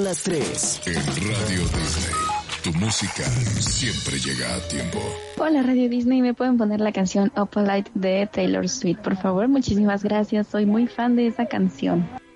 Las 3 en Radio Disney. Tu música siempre llega a tiempo. Hola Radio Disney, ¿me pueden poner la canción Opalite de Taylor Swift, por favor? Muchísimas gracias, soy muy fan de esa canción.